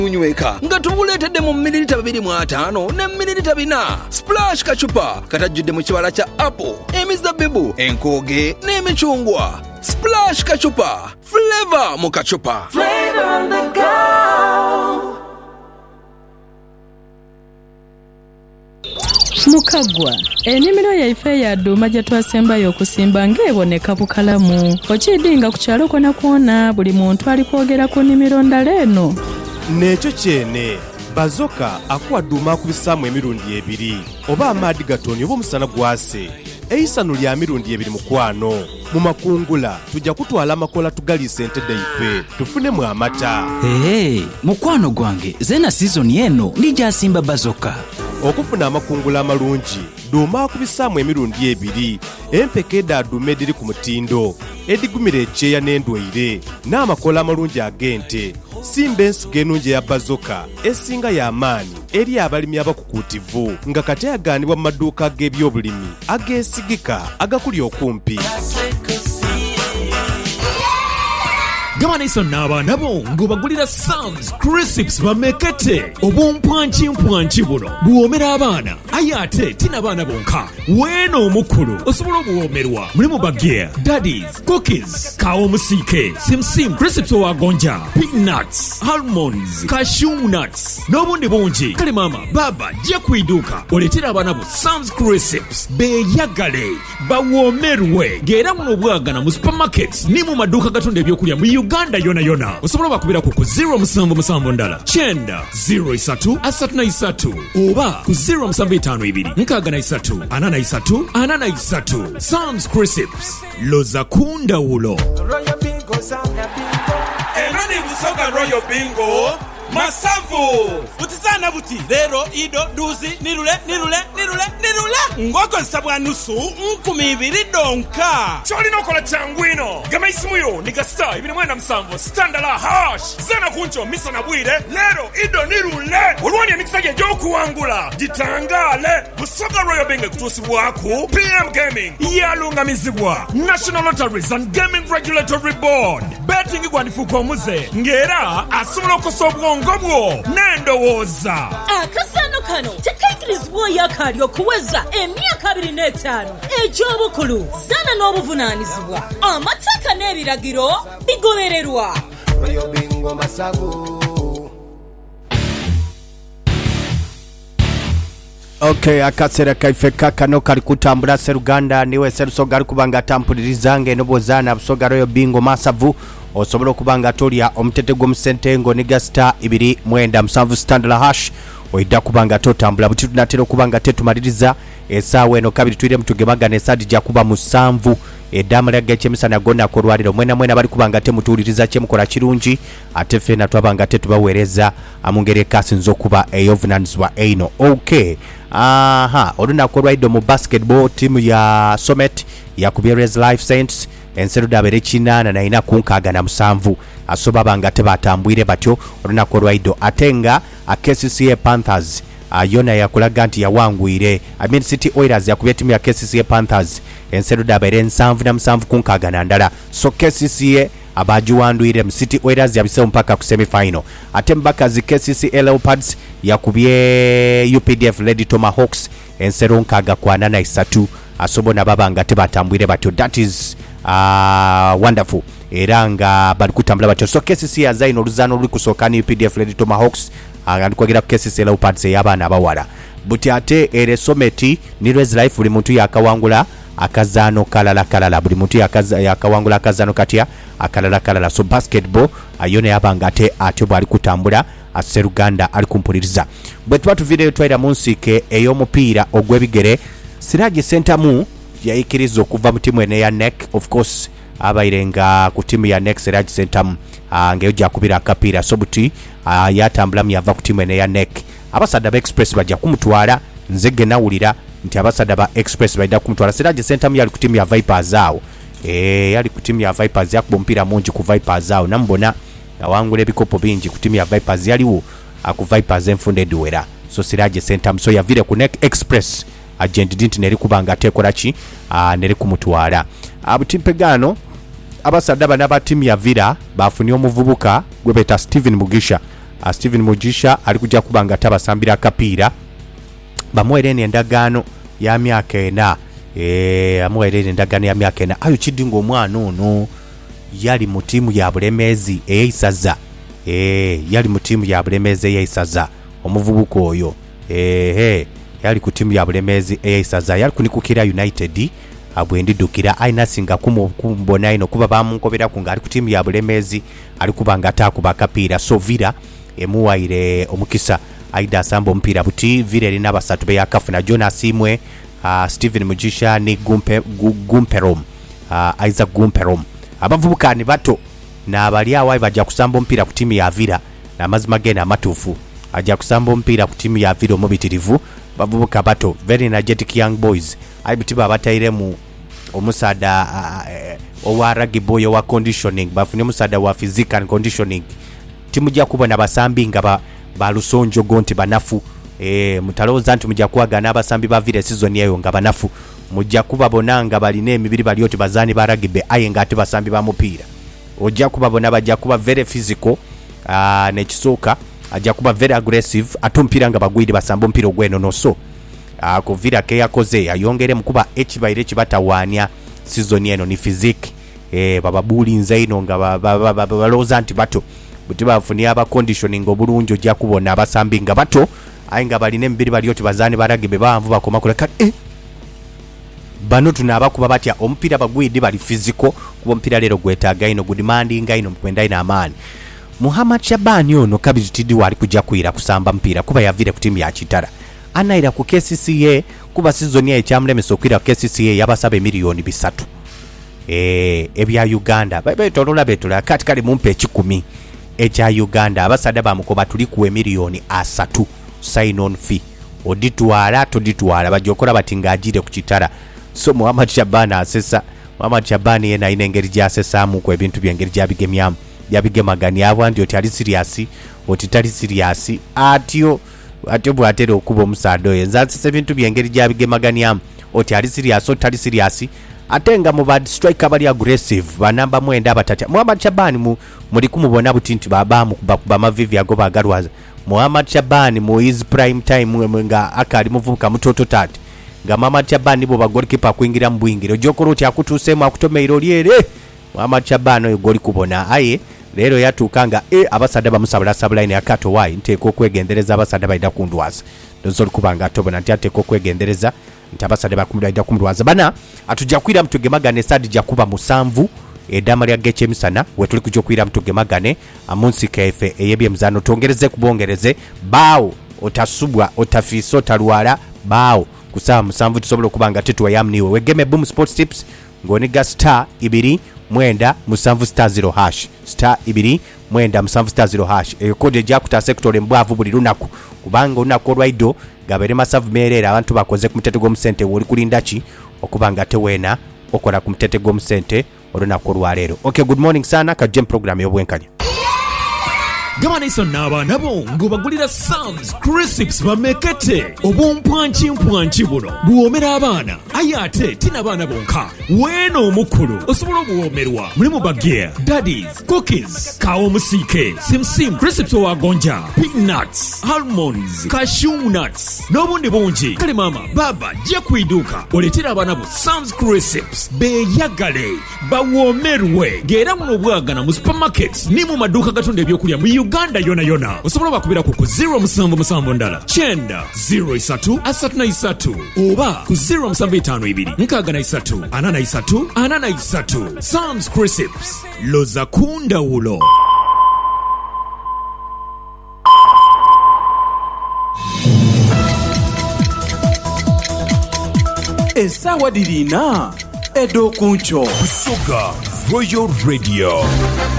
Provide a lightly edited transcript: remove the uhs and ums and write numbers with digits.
unyweka nga tubuleetedde mu mililita 2.5 ne mililita 4. Splash kachupa katajjudde mu kibala kya apple, emizabbibu, enkooge n'emicungwa. Splash kachupa, flavor mu kachupa. Flavor on the go. Mukagwa ennimiro yaife ya dduma gye twasembayo okusimba ng'eboneka bukalamu. Okidinga ku kyalo kona kwona buli muntu ali kwogera ku nnimiro ndala eno. Nekyo kyene bazoka akuwa dduma akubisaamu emirundi 2 oba amaadi gatoni oba omusana gwase. Eisano lya mirundi 2 mukwano. Mu makungula tujja kutwala amakola tugaliise entedde ife tufunemu amata. Mukwano gwange zena season eno lijjasimba bazoka. Okufuna amakungula amalungi dduma akubisaamu emirundi 2 empeke eddaaduma ediri ku mutindo edigumira ekyeya n'endwaire n'amakola amalungi ag'ente. Simba ensigo ennungi eya bazoka esinga y'amaanyi eri abalimi abakukuutivu nga kati agaanibwa mu maduuka g'ebyobulimi ageesigika agakuli okumpi. Gamana iso n'abaana bo ng'obagulira Sam's Crisps bamekete obumpwanki buno buwoomera abaana aye ate tina baana bonka weeno omukulu osobola obuwoomerwa mulimu bageya daddies cookies kawo omusiike simsim crisps owagonja peanuts almonds cashew nuts n'obundi bungi. Kale maama baba jja kwiduuka oleetera abaana bo Sam's Crisps beeyagale bawoomerwe ng'era muno obwagana mu supermarkets ni mu maduuka gatunda ebyokulya mu Uganda yona osobola bakubira ku 077 ndala 903 oba ku 0752 Sam's Crisps loza kundawulo. Royal Bingo sana bingo Enani busoga Royal Bingo Masavu Utizana buti Zero, ido, duzi, nirule Ngoko nsabwa nusu, 2,000 donka Choli nokola changuino Gama isimuyo, nika star, ibini mwenda msambo Standala hash, zana kuncho, misa na bwire Lero, ido, nirule Uruwani ya nikisage joku wangula Jitangale, busoga Royal Bingo kutusi waku PM Gaming, yalunga mizibwa National Lotteries and Gaming Regulatory Board Betting igwandifuko muze Ngera, asumula kosobwa ngobwo n'endowooza. Akasano kano tekaikirizibwa yakalyo kuweza emyaka 25 eky'obukulu zana n'obuvunaanyizibwa. Amateeka n'ebiragiro bigobererwa. Royal Bingo Masavu. Okay, akaseera kaife kakano kali kutambula Seruganda niwe Serusoga ali kubanga atampuliriza ng'eno bw'ozaana Busoga Royal Bingo Masavu osobola okubanga tolya omutete gw'omusentengo ne gasita 2.97 standard hash oidda kubanga totambula buti tunatera okubanga tetumaliriza essaawa eno kabiri twire mutugemagana essaadi gya kuba 7 eddamula g'ekyemisana gonna akolwaliro mwena bali kubanga temutuuliriza kyemukola kirungi ate ffenna twabanga tetubaweereza mu ngeri ekasinza okuba ey'obuvunaanyizibwa eino. Okay, olunaku olwalidde mu basketball tiimu ya Somet yakubye Res Life Saints enseruda abere 8-4 asoba banga tebatambwire batyo olunaku olwalidde ate nga KCCA Panthers yona yakulaga nti yawangwire Amin City Oilers yakubye timu ya KCCA Panthers enseruda abere 7-6 so KCCA abajiwandwire mu City Oilers yabise mpaka ku semi-final ate mbakazi KCCA Leopards yakubye UPDF Lady Tomahawks ensero 6-3 asobona babanga tebatambwire batyo. That is wonderful era nga bali kutambula batyo. So KCCA azaino oluzano luli kusooka ni UPDF Lady Tomahawks alikwagera ku KCCA Leopards y'abaana abawala buti ate ere Someti ni Res Life buli muntu yakawangula akazaano kalala buli muntu yakawangula akazaano katya akalala. So basketball ayone yabanga ate bwali kutambula Seruganda ali kumpuliriza bwe tuba tuvireyo twaira mu nsike ey'omupiira ogw'ebigere Siragi Sentamu yayikiriza okuva mu timu ene ya NEC. Of course abairenga ku timu ya NEC Siragi Sentamu ngeyo jakubira akapiira so buti yatambula yava ku timu ene ya NEC. Abasadde ba Express bajja kumutwala nzege nawulira nti abasadde ba Express bajja kumutwala. Siragi Sentamu yali ku timu ya Vipers awo yali ku timu ya Vipers yakuba omupiira mungi ku Vipers awo nambona awangula ebikopo bingi ku timu ya Vipers yaliwo ku Vipers enfunda ediwera. So Siragi Sentamu so yavire ku NEC Express agent dinti neri kubanga atekola ki neri kumutwala. Abutimpegano abasadde bana ba timu ya Villa bafunye omuvubuka gwe beta Steven Mugisha Steven Mujisha ali kujja kubanga tabasambira akapiira bamuwereni endagaano ya myaka 4 amuwereni endagaano ya myaka 4 ayo Kidingo omwana ono yali mu tiimu ya Bulemeezi eyeisaza yali mu tiimu ya Bulemeezi eyeisaza omuvubuka oyo yali ku tiimu ya Bulemeezi eyeisaza yali kunikukira United abwendidukira aina singa kumbona ino kuba bamunkobera kunga ali ku tiimu ya Bulemeezi ali kubanga atakuba akapiira so Villa emuwaire omukisa aida asamba omupiira buti Villa erina abasatu be yakafuna Jonas Imwe Steven Mujisha ni Gumperom Isaac Gumperom abavubuka ni bato na bali awaye bajja kusamba omupiira ku tiimu ya Villa na mazima gena amatuufu ajja kusamba omupiira ku tiimu ya Villa omubitirivu bavubuka bato very energetic young boys aibitiba bataire mu omusada owa rugby owa conditioning bafune omusada wa physical conditioning timu jja kubona basambi nga ba Lusonjo gonti banafu mutaloza nti mujja kuwaga n'abasambi ba Villa season yayo nga banafu mujja kubabona nga balina emibiri bali oti bazani ba rugby aye nga ate basambi ba mupiira ojja kubabona bajja kuba very physical nekisooka ajja kuba very aggressive atumpira nga bagwide basamba omupiira ogweno noso ko Villa ke yakoze ayongere mukuba ekibaire kibatawaanya season eno ni physique bababulinza ino nga baloza nti bato buti bafunia aba conditioning obulunjo ojja kubona abasambi nga bato aye nga balina emibiri bali oti bazani baragebe baanvu bakoma kuleka bano tunaba kuba batya omupiira bagwide bali physical kuba omupiira lero gwetaaga ino good demanding ino mkwenda ina amaani Muhammad Shabani ono kabizitidi wali kujja kuira kusamba mpira kuba yavire ku timu ya Kitara anaira ku KCCA kuba season ya ekyamlemesa okwira ku KCCA yabasaba miliyoni 3 ebya Uganda betolola kati kali mumpe 10 ekya Uganda abasada bamukoba tuli ku miliyoni 3 sign on fee oditwala toditwala bajokola batinga ajire ku Kitara so Muhammad Shabani asesa Muhammad Shabani yena ine engeri gyasesa mu ku ebintu byengeri gyabigemyamu yabigemagani abandi oti ali serious oti tali serious atyo bwatero okuba omusado yenza ebintu byengeri gyabigemagani am oti ali serious oti tali serious atenga mu bad striker bali aggressive banamba mwenda abatata Muhammad Shabani muri kumubona butinti babamu kuba mavivi agoba agarwaza Muhammad Shabani mu his prime time nga akali muvuka mutoto tati nga Muhammad Shabani bo bagolikipa kuingira mbwingiro jokoro ti akutusema akutomeiro lyere Muhammad Shabani oyo goli kubona aye lero yatukanga abasada bamusabula sabula ine akato wayi nteko okwegendereza abasada baida kundwaza ndozoli kubanga atobona nti ateko okwegendereza nti abasada bakumulaida kumulwaza bana atujja kwira mtugemagane sadi ja kuba musanvu edama lya geche misana wetuli kujja kwira mtugemagane amunsi kefe eyebye mzano tongereze kubongereze bao otasubwa otafiso talwala bao kusaba musanvu tusobolo kubanga tetwa yamniwe wegeme boom sports tips ngoniga star ibiri mwenda musanvu star 0 hash star ibiri mwenda musanvu star 0 hash kode jakuta sector embwavu buli lunaku kubanga unako olwaido gabere masavu merera abantu bakoze ku mutete g'omusente woli kulindachi okubanga tewena okola ku mutete g'omusente olunako lwalero okay good morning sana ka gem program yobwenkanya Gabana iso n'abaana bo ng'obagulira Sam's Crisps bamekete obumpwanki buno buwomera abaana aye ate tina baana bonka weeno omukulu osobola obuwomerwa mulimu bagear daddies cookies kawo musike simsim crisps owagonja peanuts almonds cashew nuts n'obundi bungi kale mama baba jja kwiduuka oleetera abaana bo Sam's Crisps beeyagale bawomerwe ng'era muno obwagana mu supermarkets ni mu maduuka gatunda ebyokulya mu Uganda yona osobola bakubira ku 077 ndala chenda 03 oba ku 0752 Sam's Crisps loza kunda ulo Esawa dirina edo kuncho Soga Royal Radio